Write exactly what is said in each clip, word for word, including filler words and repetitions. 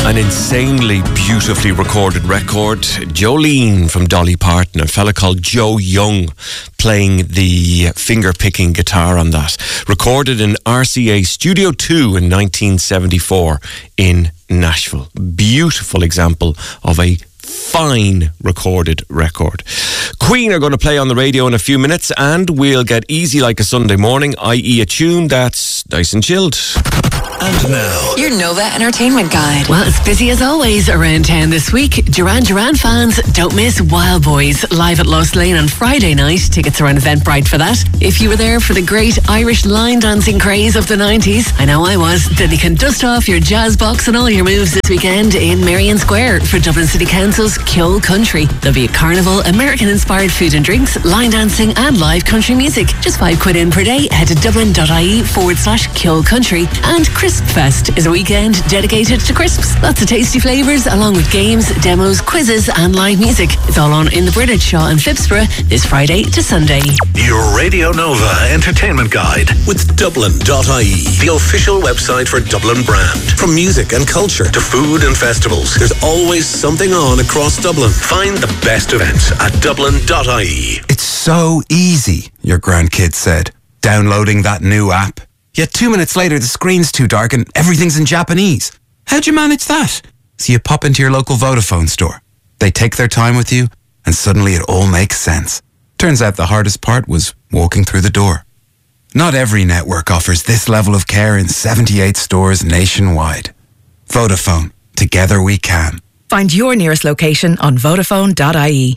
An insanely beautifully recorded record. Jolene from Dolly Parton, a fella called Joe Young playing the finger-picking guitar on that. Recorded in R C A Studio two in nineteen seventy-four in Nashville. Beautiful example of a fine recorded record. Queen are going to play on the radio in a few minutes, and we'll get easy like a Sunday morning, that is a tune that's nice and chilled. And now, your Nova Entertainment Guide. Well, it's busy as always around town this week. Duran Duran fans, don't miss Wild Boys live at Lost Lane on Friday night. Tickets are on Eventbrite for that. If you were there for the great Irish line dancing craze of the nineties, I know I was, then you can dust off your jazz box and all your moves this weekend in Marion Square for Dublin City Council's Kyo Country. There'll be a carnival, American-inspired food and drinks, line dancing and live country music. Just five quid in per day. Head to dublin.ie forward slash Kyo Country. And Crisp Fest is a weekend dedicated to crisps. Lots of tasty flavours along with games, demos, quizzes and live music. It's all on in the British Shaw in Phibsborough this Friday to Sunday. Your Radio Nova Entertainment Guide with Dublin.ie, the official website for Dublin brand. From music and culture to food and festivals, there's always something on across Dublin. Find the best events at Dublin.ie. It's so easy, your grandkid said, downloading that new app. Yet two minutes later, the screen's too dark and everything's in Japanese. How'd you manage that? So you pop into your local Vodafone store. They take their time with you, and suddenly it all makes sense. Turns out the hardest part was walking through the door. Not every network offers this level of care in seventy-eight stores nationwide. Vodafone. Together we can. Find your nearest location on Vodafone.ie.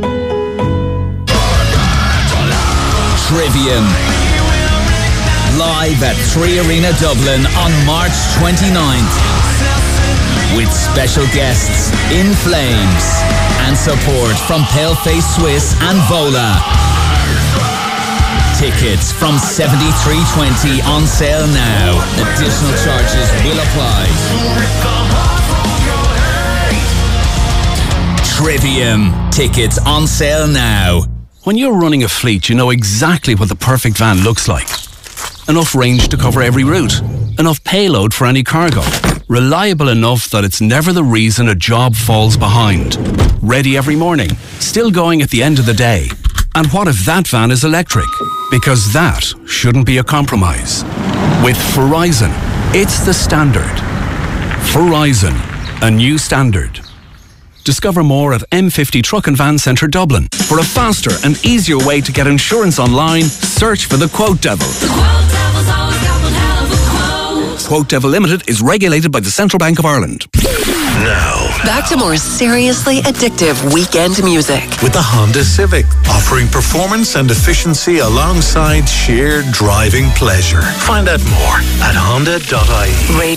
Trivium. Live at three Arena Dublin on March twenty-ninth. With special guests In Flames and support from Paleface Swiss and Vola. Tickets from seventy-three twenty on sale now. Additional charges will apply. Trivium. Tickets on sale now. When you're running a fleet, you know exactly what the perfect van looks like. Enough range to cover every route. Enough payload for any cargo. Reliable enough that it's never the reason a job falls behind. Ready every morning. Still going at the end of the day. And what if that van is electric? Because that shouldn't be a compromise. With Verizon, it's the standard. Verizon, a new standard. Discover more at M fifty Truck and Van Centre Dublin. For a faster and easier way to get insurance online, search for the Quote Devil. The Quote Devil's always got one hell of a quote. Quote Devil Limited is regulated by the Central Bank of Ireland. Now, back to more seriously addictive weekend music. With the Honda Civic, offering performance and efficiency alongside sheer driving pleasure. Find out more at Honda.ie.